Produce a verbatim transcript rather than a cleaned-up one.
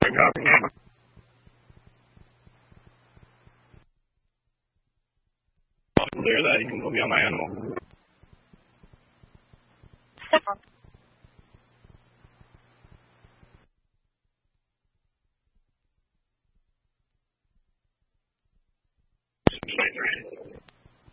Clear that, you can go be on my animal.